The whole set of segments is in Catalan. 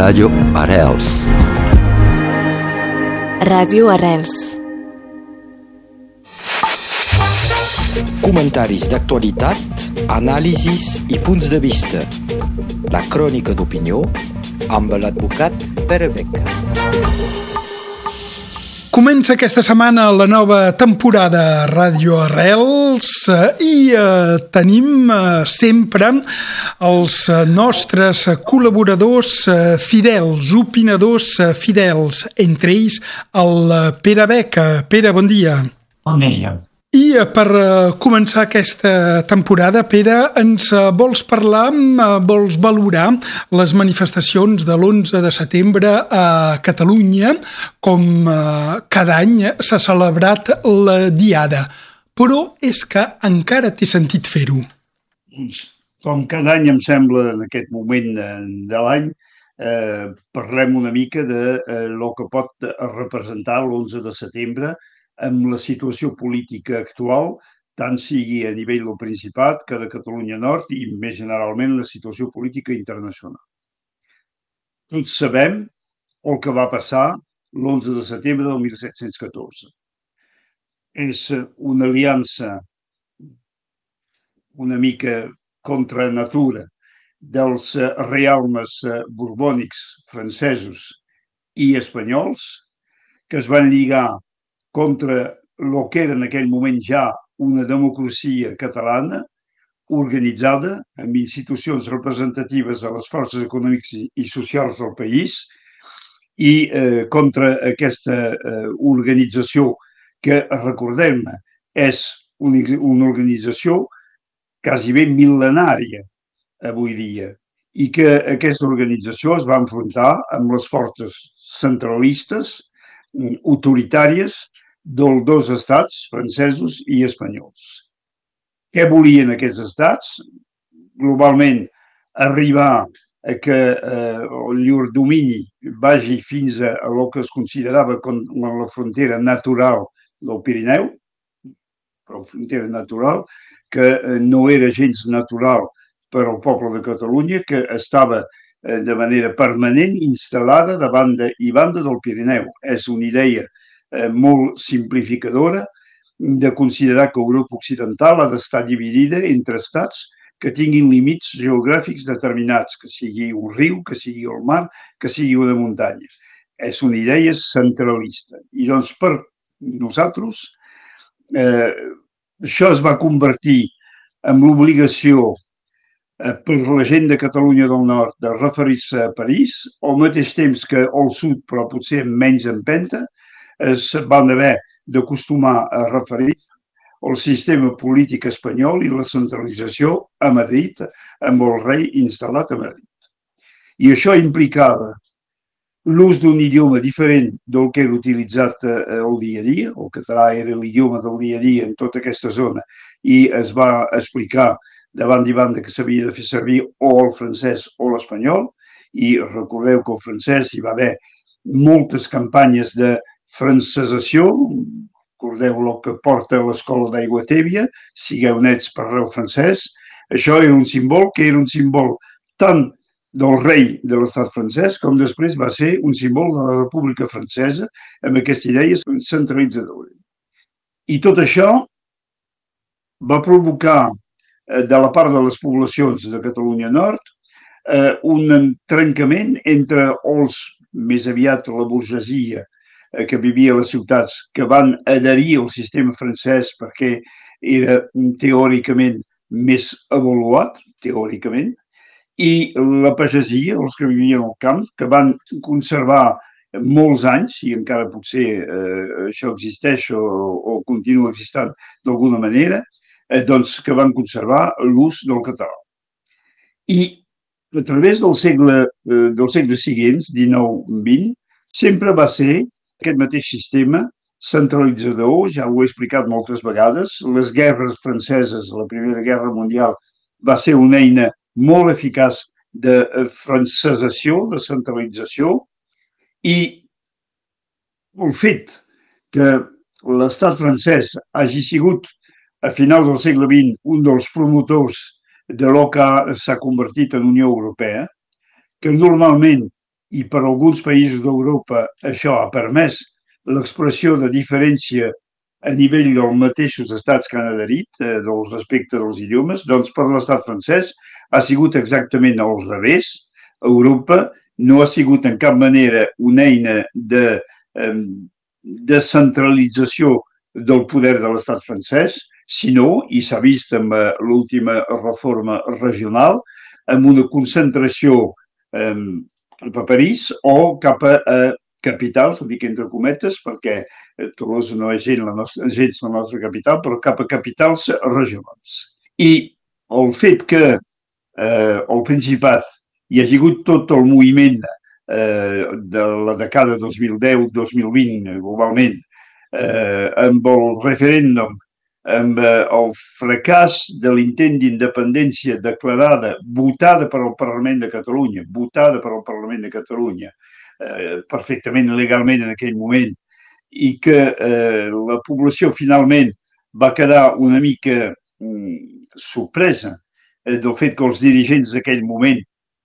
Ràdio Arrels. Ràdio Arrels. Comentaris d'actualitat, anàlisis i punts de vista. La crònica d'opinió amb l'advocat Pere Beca. Comença aquesta setmana la nova temporada Ràdio Arrels i tenim sempre els nostres col·laboradors fidels, opinadors fidels, entre ells el Pere Beca. Pere, bon dia. Bon dia. I per començar aquesta temporada, Pere, ens vols parlar, vols valorar les manifestacions de l'11 de setembre a Catalunya, com cada any s'ha celebrat la Diada. Però és que encara té sentit fer-ho. Com cada any, em sembla, en aquest moment de l'any, parlem una mica de lo que pot representar l'11 de setembre amb la situació política actual, tant sigui a nivell del Principat que de Catalunya Nord i, més generalment, la situació política internacional. Tots sabem el que va passar l'11 de setembre del 1714. És una aliança una mica contra natura dels realmes borbònics francesos i espanyols que es van lligar contra el que era en aquell moment ja una democràcia catalana organitzada amb institucions representatives de les forces econòmiques i socials del país i contra aquesta organització que, recordem-ne, és una organització quasi ben mil·lenària avui dia i que aquesta organització es va enfrontar amb les forces centralistes, autoritàries, dels dos estats, francesos i espanyols. Què volien aquests estats? Globalment, arribar a que llur domini vagi fins a el que es considerava com la frontera natural del Pirineu, però frontera natural, que no era gens natural per al poble de Catalunya, que estava de manera permanent instal·lada de banda i banda del Pirineu. És una idea molt simplificadora de considerar que Europa Occidental ha d'estar dividida entre estats que tinguin límits geogràfics determinats, que sigui un riu, que sigui el mar, que sigui una muntanya. És una idea centralista. I doncs per nosaltres això es va convertir en l'obligació per la gent de Catalunya del Nord de referir-se a París, al mateix temps que al sud, però potser amb menys empenta, es van haver d'acostumar a referir al sistema polític espanyol i la centralització a Madrid, amb el rei instal·lat a Madrid. I això implicava l'ús d'un idioma diferent del que era utilitzat el dia a dia. El català era l'idioma del dia a dia en tota aquesta zona i es va explicar de banda i banda que s'havia de fer servir o el francès o l'espanyol, i recordeu que el francès hi va haver moltes campanyes de francesació, recordeu el que porta a l'escola d'Aigua Tèbia, sigueu nets, parleu francès. Això era un símbol que era un símbol tant del rei de l'estat francès com després va ser un símbol de la República Francesa amb aquesta idea centralitzadora. I tot això va provocar de la part de les poblacions de Catalunya Nord un trencament entre els, més aviat la burgesia que vivia a les ciutats, que van adherir al sistema francès perquè era teòricament més avaluat, teòricament, i la pagesia, els que vivien al camp, que van conservar molts anys, i encara potser això existeix o continua existint d'alguna manera, doncs que van conservar l'ús del català. I a través dels segles seguents, 19-20, sempre va ser aquest mateix sistema centralitzador, ja ho he explicat moltes vegades. Les guerres franceses, la Primera Guerra Mundial, va ser una eina molt eficaç de francesació, de centralització, i el fet que l'estat francès hagi sigut a finals del segle XX un dels promotors de lo que s'ha convertit en Unió Europea, que normalment i per alguns països d'Europa això ha permès l'expressió de diferència a nivell dels mateixos estats que han adherit del respecte dels idiomes, doncs per l'estat francès ha sigut exactament al revés. Europa no ha sigut en cap manera una eina de descentralització del poder de l'estat francès, sinó, i s'ha vist amb l'última reforma regional, amb una concentració cap a París o cap a capitals, ho dic entre cometes, perquè Tolosa no és gens la nostra capital, però cap a capitals regionals. I el fet que al Principat hi hagi hagut tot el moviment de la dècada 2010-2020 globalment, amb el referèndum, amb el fracàs de l'intent d'independència declarada, votada per al Parlament de Catalunya, perfectament legalment en aquell moment, i que la població finalment va quedar una mica sorpresa del fet que els dirigents d'aquell moment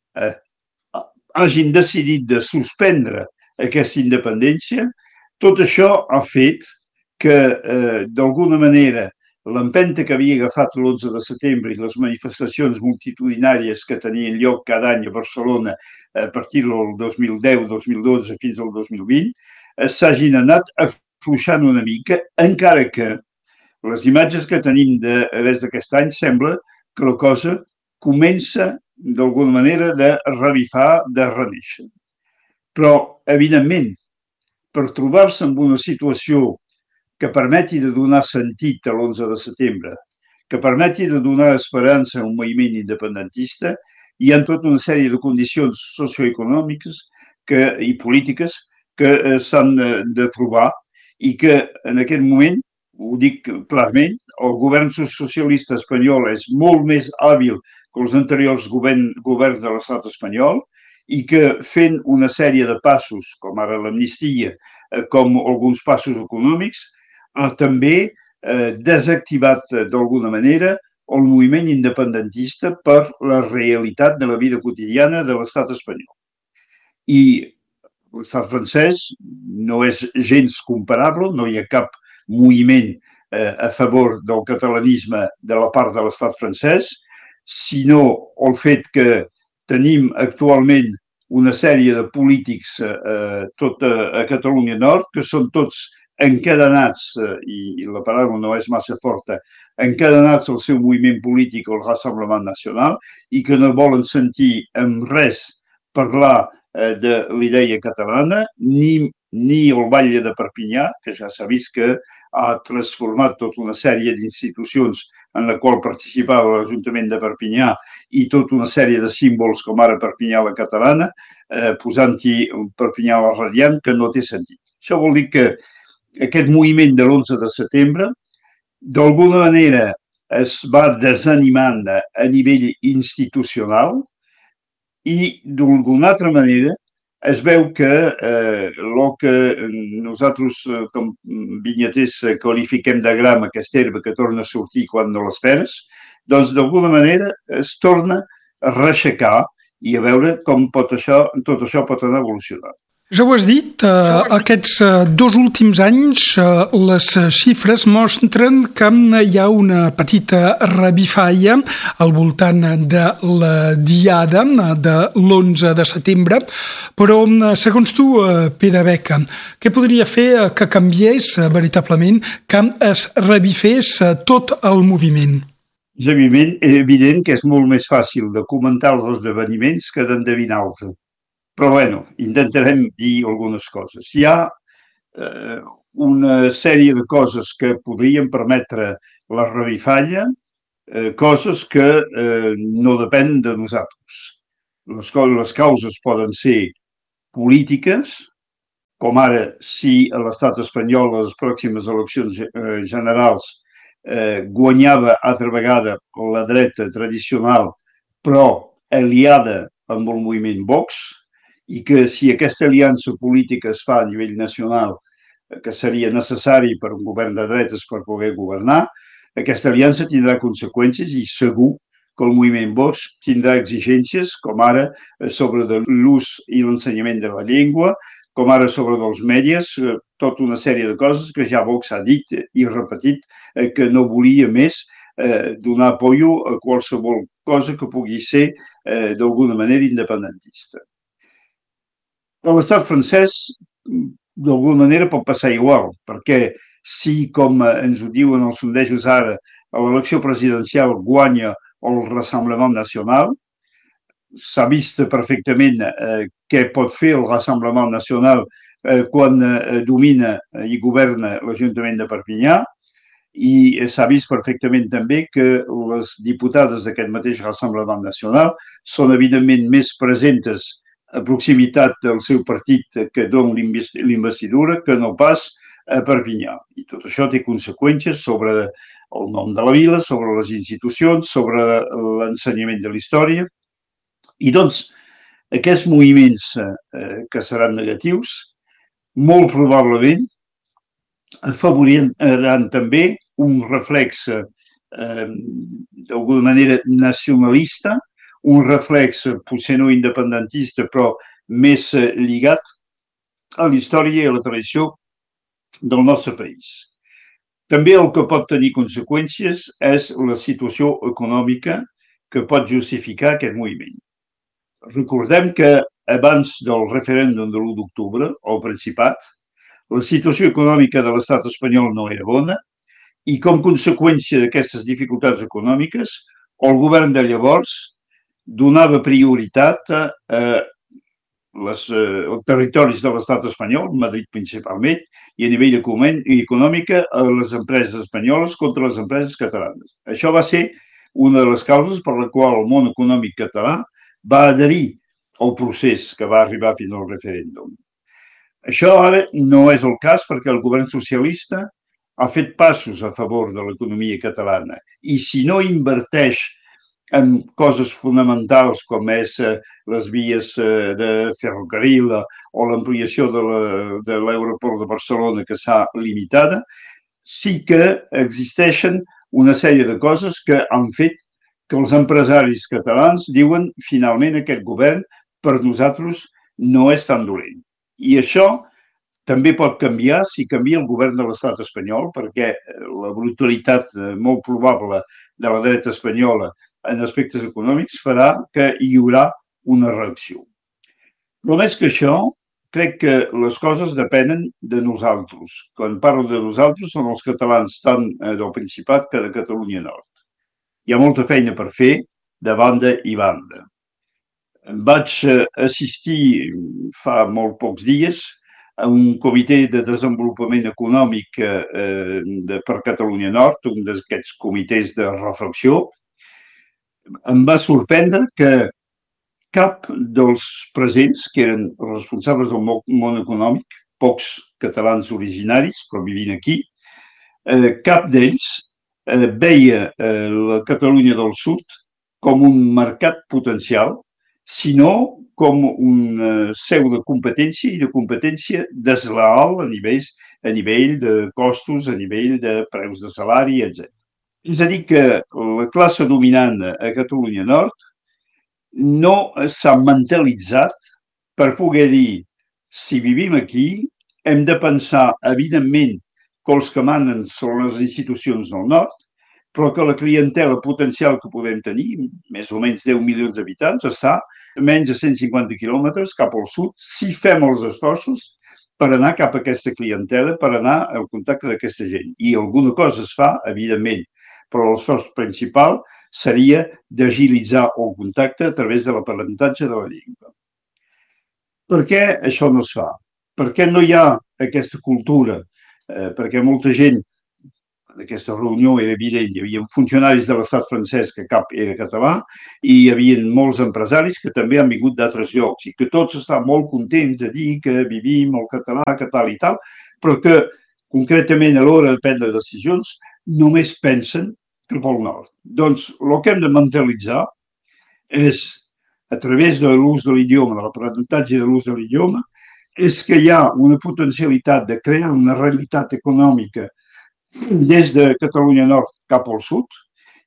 hagin decidit de suspendre aquesta independència. Tot això ha fet que, d'alguna manera, l'empenta que havia agafat l'11 de setembre i les manifestacions multitudinàries que tenien lloc cada any a Barcelona a partir del 2010-2012 fins al 2020, s'hagin anat afluixant una mica, encara que les imatges que tenim des d'aquest any sembla que la cosa comença d'alguna manera de revifar, de renéixer. Però, evidentment, per trobar-se en una situació que permeti de donar sentit a l'11 de setembre, que permeti de donar esperança a un moviment independentista, hi ha tota una sèrie de condicions socioeconòmiques i polítiques que s'han de trobar i que en aquest moment, ho dic clarament, el govern socialista espanyol és molt més hàbil que els anteriors governs de l'estat espanyol i que fent una sèrie de passos, com ara l'amnistia, com alguns passos econòmics, ha també desactivat d'alguna manera el moviment independentista per la realitat de la vida quotidiana de l'estat espanyol. I l'estat francès no és gens comparable, no hi ha cap moviment a favor del catalanisme de la part de l'estat francès, sinó el fet que tenim actualment una sèrie de polítics tot a Catalunya Nord que són tots encadenats, i la paraula no és massa forta, encadenats al seu moviment polític, el Rassemblement Nacional, i que no volen sentir en res parlar de l'idea catalana, ni el Batlle de Perpinyà, que ja s'ha vist que ha transformat tota una sèrie d'institucions en la qual participava l'Ajuntament de Perpinyà i tota una sèrie de símbols com ara Perpinyà la catalana, posant-hi Perpinyà la radiant, que no té sentit. Això vol dir que aquest moviment de l'11 de setembre d'alguna manera es va desanimant a nivell institucional i d'alguna altra manera es veu que el que nosaltres com vinyaters qualifiquem de gram, aquesta herba que torna a sortir quan no l'esperes, doncs d'alguna manera es torna a reaixecar i a veure com tot això pot anar evolucionant. Ja ho has dit, aquests 2 últims anys les xifres mostren que hi ha una petita revifalla al voltant de la diada de l'11 de setembre, però segons tu, Pere Beca, què podria fer que canviés veritablement, que es revifés tot el moviment? És evident que és molt més fàcil de comentar els esdeveniments que d'endevinar-los. Però, bueno, intentarem dir algunes coses. Hi ha una sèrie de coses que podrien permetre la revifalla, coses que no depenen de nosaltres. Les causes poden ser polítiques, com ara si a l'estat espanyol a les pròximes eleccions generals guanyava altra vegada la dreta tradicional, però aliada amb el moviment Vox, i que si aquesta aliança política es fa a nivell nacional, que seria necessari per un govern de dretes per poder governar, aquesta aliança tindrà conseqüències i segur que el moviment Vox tindrà exigències, com ara sobre l'ús i l'ensenyament de la llengua, com ara sobre dels mèdies, tota una sèrie de coses que ja Vox ha dit i repetit que no volia més donar apoyo a qualsevol cosa que pugui ser d'alguna manera independentista. A l'estat francès, d'alguna manera, pot passar igual, perquè si, com ens ho diuen els sondejos ara, a l'elecció presidencial guanya el Rassemblement Nacional, s'ha vist perfectament què pot fer el Rassemblement Nacional quan domina i governa l'Ajuntament de Perpinyà, i s'ha vist perfectament també que les diputades d'aquest mateix Rassemblement Nacional són evidentment més presentes a proximitat del seu partit que dona l'investidura que no pas a Perpinyà. I tot això té conseqüències sobre el nom de la vila, sobre les institucions, sobre l'ensenyament de la història. I doncs aquests moviments que seran negatius molt probablement afavoriran també un reflex d'alguna manera nacionalista, un reflex potser no independentista però més lligat a la història i a la tradició del nostre país. També el que pot tenir conseqüències és la situació econòmica que pot justificar aquest moviment. Recordem que abans del referèndum de l'1 d'octubre, al Principat, la situació econòmica de l'estat espanyol no era bona i com conseqüència d'aquestes dificultats econòmiques, el govern de llavors donava prioritat a els territoris de l'estat espanyol, Madrid principalment, i a nivell econòmic a les empreses espanyoles contra les empreses catalanes. Això va ser una de les causes per la qual el món econòmic català va adherir al procés que va arribar fins al referèndum. Això ara no és el cas perquè el govern socialista ha fet passos a favor de l'economia catalana i si no inverteix en coses fonamentals com és les vies de ferrocarril o l'ampliació de l'aeroport de Barcelona que s'ha limitada, sí que existeixen una sèrie de coses que han fet que els empresaris catalans diuen finalment aquest govern per nosaltres no és tan dolent. I això també pot canviar si canvia el govern de l'estat espanyol perquè la brutalitat molt probable de la dreta espanyola en aspectes econòmics farà que hi haurà una reacció. Però més que això, crec que les coses depenen de nosaltres. Quan parlo de nosaltres són els catalans tant del Principat que de Catalunya Nord. Hi ha molta feina per fer de banda i banda. Vaig assistir fa molt pocs dies a un comitè de desenvolupament econòmic per Catalunya Nord, un d'aquests comitès de reflexió. Em va sorprendre que cap dels presents, que eren responsables del món econòmic, pocs catalans originaris, però vivint aquí, cap d'ells veia la Catalunya del Sud com un mercat potencial, sinó com una seu de competència i de competència desleal a nivell de costos, a nivell de preus de salari, etc. És a dir, que la classe dominant a Catalunya Nord no s'ha mentalitzat per poder dir si vivim aquí hem de pensar, evidentment, que els que manen són les institucions del nord, però que la clientela potencial que podem tenir, més o menys 10 milions d'habitants, està a menys de 150 quilòmetres cap al sud, si fem els esforços per anar cap a aquesta clientela, per anar al contacte d'aquesta gent. I alguna cosa es fa, evidentment, però l'esforç principal seria d'agilitzar el contacte a través de l'aprenentatge de la llengua. Per què això no es fa? Per què no hi ha aquesta cultura? Perquè molta gent, en aquesta reunió era evident, hi havia funcionaris de l'estat francès que cap era català i hi havia molts empresaris que també han vingut d'altres llocs i que tots estan molt contents de dir que vivim el català, que tal i tal, però que concretament a l'hora de prendre decisions només pensen cap al nord. Doncs el que hem de mentalitzar és, a través de l'ús de l'idioma, de l'aprenentatge de l'ús de l'idioma, és que hi ha una potencialitat de crear una realitat econòmica des de Catalunya Nord cap al sud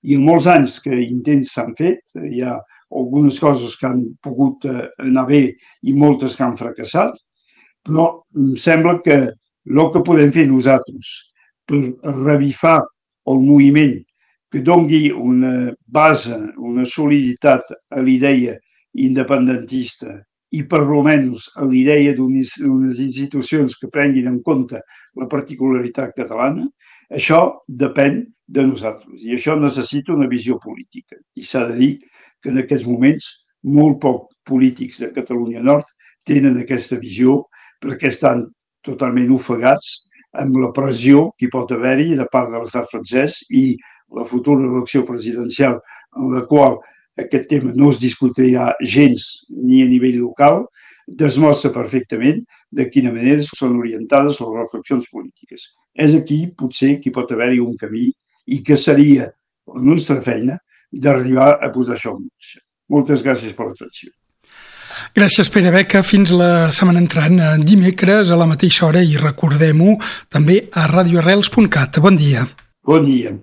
I en molts anys que intents s'han fet, hi ha algunes coses que han pogut anar bé i moltes que han fracassat, però em sembla que el que podem fer nosaltres per revifar el moviment que doni una base, una soliditat a l'idea independentista i per almenys a l'idea d'unes institucions que prenguin en compte la particularitat catalana, això depèn de nosaltres. I això necessita una visió política. I s'ha de dir que en aquests moments molt pocs polítics de Catalunya Nord tenen aquesta visió perquè estan totalment ofegats amb la pressió que hi pot haver-hi de part de l'estat francès i la futura elecció presidencial en la qual aquest tema no es discutirà gens ni a nivell local, demostra perfectament de quina manera són orientades les reflexions polítiques. És aquí, potser, que hi pot haver-hi un camí i que seria la nostra feina d'arribar a posar això en marxa. Moltes gràcies per l'atenció. Gràcies, Pere Beca. Fins la setmana entrant, dimecres a la mateixa hora, i recordem-ho també a radioarrels.cat. Bon dia. Bon dia.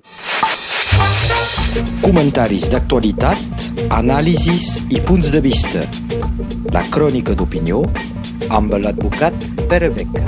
Comentaris d'actualitat, anàlisis i punts de vista. La crònica d'opinió amb l'advocat Pere Beca.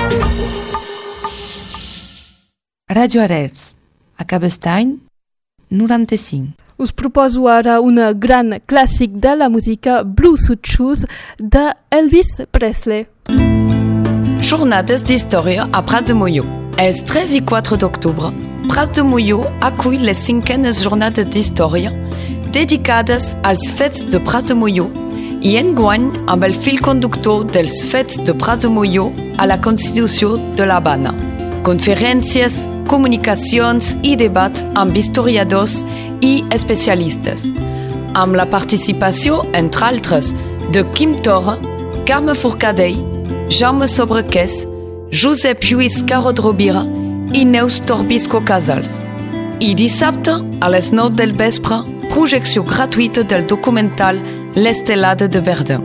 Radio Arrels, a Cabestany, 95. Us proposo ara una gran clàssic de la música, Blue Suit Shoes, de Elvis Presley. Jornades d'història a Prats de Molló. Els 3 i 4 d'octubre, Prats de Molló acull les 5enes jornades d'història dedicades als fets de Prats de Molló i enguany amb el fil conductor dels fets de Prats de Molló a la Constitució de l'Havana. Conferències, comunicacions i debat amb historiadors i especialistes, amb la participació, entre altres, de Quim Torra, Carme Forcadell, Jaume Sobrequès, Josep Lluís Carod-Rovira i Neus Torbisco Casals. I dissabte, a les 9 del vespre, projecció gratuïta del documental L'Estelade de Verdun.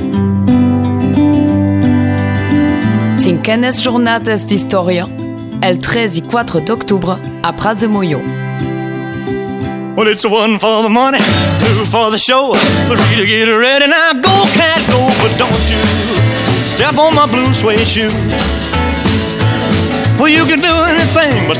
5enes jornades d'història, el 3 i 4 d'octubre a Prats de Molló. Well, it's 1 for the money, 2 for the show, 3 to get ready. Now go, cat, go, but don't you step on my blue suede shoe. Well, you can do anything but